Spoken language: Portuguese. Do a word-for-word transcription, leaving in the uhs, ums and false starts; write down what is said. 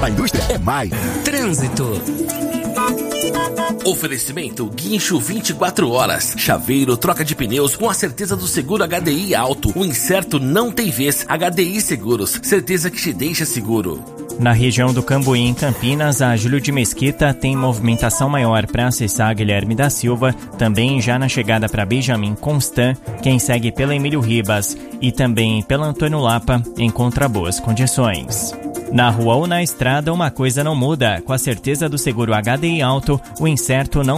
A indústria é mais. Trânsito. Oferecimento Guincho vinte e quatro horas. Chaveiro, troca de pneus com a certeza do seguro H D I Auto. O incerto não tem vez. H D I Seguros, certeza que te deixa seguro. Na região do Cambuí, em Campinas, a Júlio de Mesquita tem movimentação maior para acessar Guilherme da Silva, também já na chegada para Benjamin Constant. Quem segue pela Emílio Ribas e também pela Antônio Lapa encontra boas condições. Na rua ou na estrada, uma coisa não muda. Com a certeza do seguro H D I Auto, o incerto não